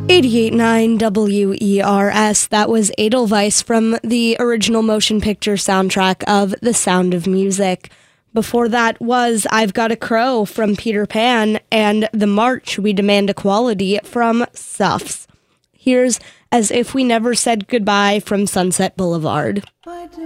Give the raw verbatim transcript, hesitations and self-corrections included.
eighty-eight point nine W E R S. That was Edelweiss from the original motion picture soundtrack of The Sound of Music. Before that was I've Got a Crow from Peter Pan and The March We Demand Equality from Suffs. Here's As If We Never Said Goodbye from Sunset Boulevard.